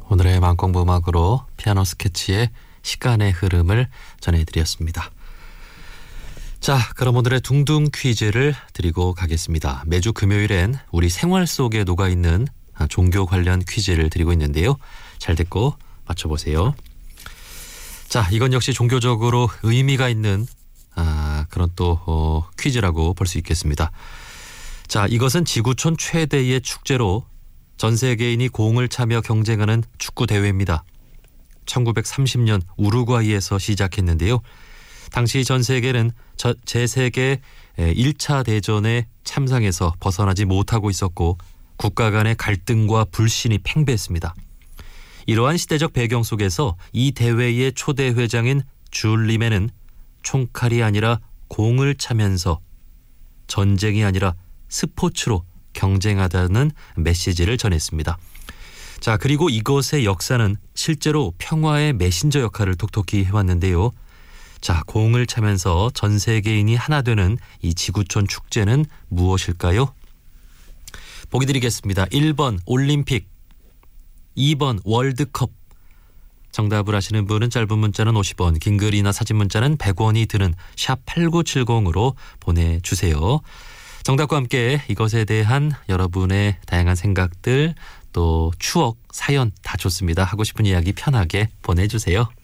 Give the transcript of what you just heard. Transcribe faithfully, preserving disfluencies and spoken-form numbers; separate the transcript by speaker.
Speaker 1: 오늘의 만공부 음악으로 피아노 스케치의 시간의 흐름을 전해드렸습니다. 자, 그럼 오늘의 둥둥 퀴즈를 드리고 가겠습니다. 매주 금요일엔 우리 생활 속에 녹아있는 종교 관련 퀴즈를 드리고 있는데요. 잘 듣고 맞춰보세요. 자, 이건 역시 종교적으로 의미가 있는 아, 그런 또 어, 퀴즈라고 볼 수 있겠습니다. 자, 이것은 지구촌 최대의 축제로 전 세계인이 공을 차며 경쟁하는 축구 대회입니다. 천구백삼십 년 우루과이에서 시작했는데요. 당시 전 세계는 제세계 일 차 대전의 참상에서 벗어나지 못하고 있었고 국가 간의 갈등과 불신이 팽배했습니다. 이러한 시대적 배경 속에서 이 대회의 초대 회장인 줄 리메는 총칼이 아니라 공을 차면서 전쟁이 아니라 스포츠로 경쟁하다는 메시지를 전했습니다. 자, 그리고 이것의 역사는 실제로 평화의 메신저 역할을 톡톡히 해왔는데요. 자, 공을 차면서 전 세계인이 하나 되는 이 지구촌 축제는 무엇일까요? 보기 드리겠습니다. 일 번 올림픽, 이 번 월드컵. 정답을 아시는 분은 짧은 문자는 오십 원, 긴 글이나 사진 문자는 백 원이 드는 샵 팔구칠공으로 보내주세요. 정답과 함께 이것에 대한 여러분의 다양한 생각들, 또 추억, 사연 다 좋습니다. 하고 싶은 이야기 편하게 보내주세요.